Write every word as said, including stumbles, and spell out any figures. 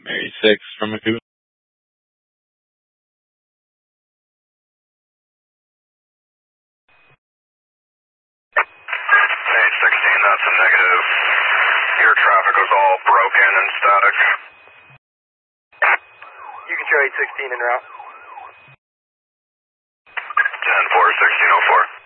Mary six from McCoon. eight sixteen, that's a negative. Your traffic was all broken and static. You can show eight sixteen en route. ten four, sixteen oh four.